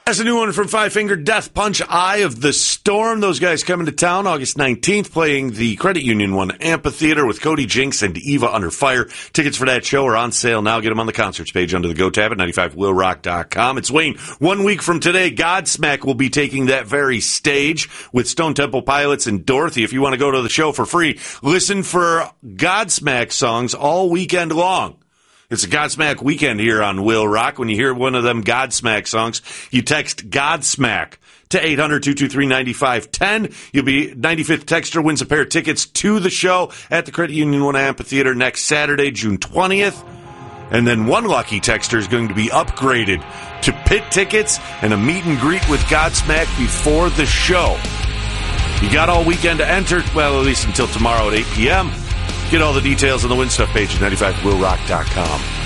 That's a new one from Five Finger Death Punch, Eye of the Storm. Those guys coming to town August 19th, playing the Credit Union One Amphitheater with Cody Jinks and Eva Under Fire. Tickets for that show are on sale now. Get them on the concerts page under the Go tab at 95willrock.com. It's Wayne. 1 week from today, Godsmack will be taking that very stage with Stone Temple Pilots and Dorothy. If you want to go to the show for free, listen for Godsmack songs all weekend long. It's a Godsmack weekend here on Will Rock. When you hear one of them Godsmack songs, you text Godsmack to 800-223-9510. You'll be 95th texter wins a pair of tickets to the show at the Credit Union One Amphitheater next Saturday, June 20th. And then one lucky texter is going to be upgraded to pit tickets and a meet and greet with Godsmack before the show. You got all weekend to enter, well, at least until tomorrow at 8 p.m. Get all the details on the Win Stuff page at 95willrock.com.